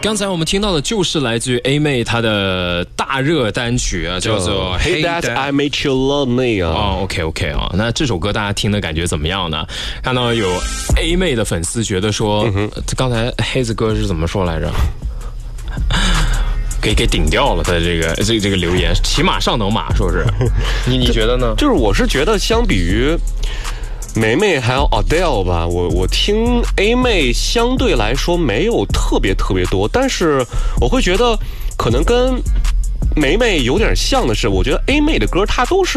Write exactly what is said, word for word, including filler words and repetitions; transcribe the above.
刚才我们听到的就是来自于 A 妹她的大热单曲啊，叫做 Hey That I Made You Love Me 啊。 哦 ，OK OK 啊，那这首歌大家听的感觉怎么样呢？看到有 A 妹的粉丝觉得说，嗯、刚才黑子哥是怎么说来着？给给顶掉了他的这个这这个留言，骑马上等马，说是你你觉得呢？ 就是我是觉得相比于梅梅还有 Adele 吧，我我听 A 妹相对来说没有特别特别多，但是我会觉得可能跟梅梅有点像的是，我觉得 A 妹的歌她都是